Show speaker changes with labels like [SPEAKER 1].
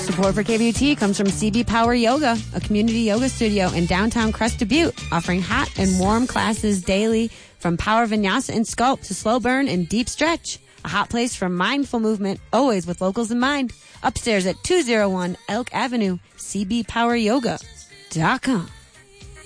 [SPEAKER 1] Support for KBUT comes from CB Power Yoga, a community yoga studio in downtown Crested Butte, offering hot and warm classes daily from power vinyasa and sculpt to slow burn and deep stretch. A hot place for mindful movement, always with locals in mind. Upstairs at 201 Elk Avenue, cbpoweryoga.com.